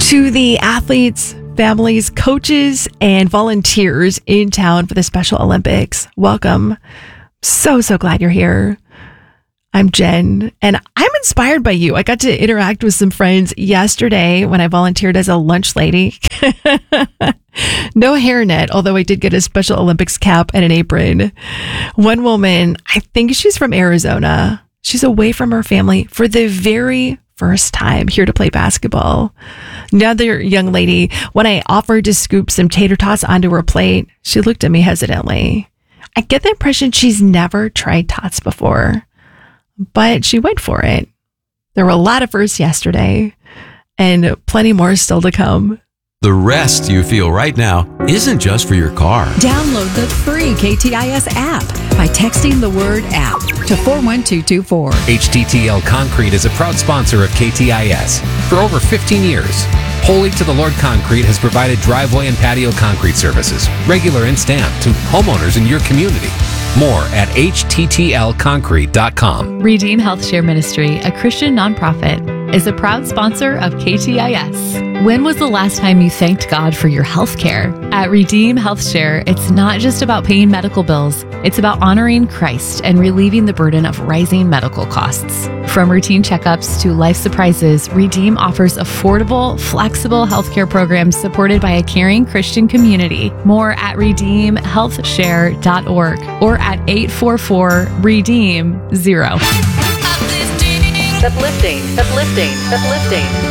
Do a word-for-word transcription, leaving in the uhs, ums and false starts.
To the athletes, families, coaches, and volunteers in town for the Special Olympics, welcome. So, so glad you're here. I'm Jen, and I'm inspired by you. I got to interact with some friends yesterday when I volunteered as a lunch lady. No hairnet, although I did get a Special Olympics cap and an apron. One woman, I think she's from Arizona. She's away from her family for the very first time here to play basketball. Another young lady, when I offered to scoop some tater tots onto her plate, she looked at me hesitantly. I get the impression she's never tried tots before, but she went for it. There were a lot of firsts yesterday and plenty more still to come. The rest you feel right now isn't just for your car. Download the free K T I S app by texting the word app to four one two two four. H T T L Concrete is a proud sponsor of K T I S. For over fifteen years, Holy to the Lord Concrete has provided driveway and patio concrete services, regular and stamped, to homeowners in your community. More at H T T L concrete dot com. Redeem Health Share Ministry, a Christian nonprofit, is a proud sponsor of K T I S. When was the last time you thanked God for your health care? At Redeem Health Share, it's not just about paying medical bills. It's about honoring Christ and relieving the burden of rising medical costs. From routine checkups to life surprises, Redeem offers affordable, flexible healthcare programs supported by a caring Christian community. More at redeem health share dot org or at eight four four redeem zero. Uplifting, uplifting, uplifting.